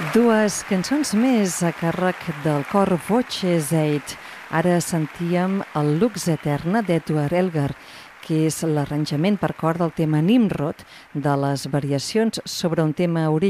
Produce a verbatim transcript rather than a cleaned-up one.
Dues cançons més a càrrec del cor Voces Eight. Ara sentíem el Lux Eterna d'Edward Elgar, que és l'arranjament per cor del tema Nimrod, de les variacions sobre un tema original